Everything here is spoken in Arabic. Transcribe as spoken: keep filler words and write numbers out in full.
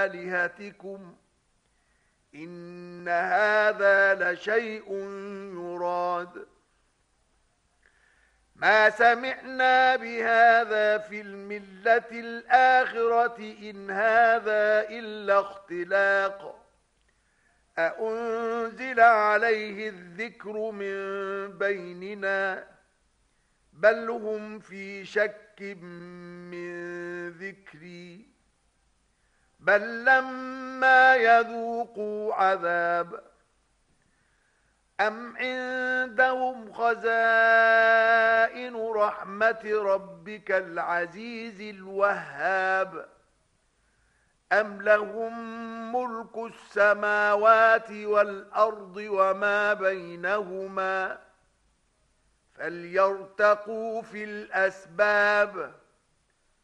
آلهتكم إن هذا لشيء يراد ما سمعنا بهذا في الملة الآخرة إن هذا إلا اختلاق أأنزل عليه الذكر من بيننا بل هم في شك من ذكري بل لما يذوقوا عذاب أم عندهم خزائن رحمة ربك العزيز الوهاب أم لهم ملك السماوات والأرض وما بينهما فليرتقوا في الأسباب